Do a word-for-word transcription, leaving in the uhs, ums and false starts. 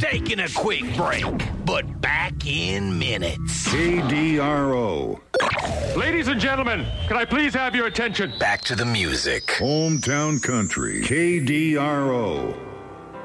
Taking a quick break, but back in minutes. K D R O. Ladies and gentlemen, can I please have your attention? Back to the music. Hometown Country. K D R O.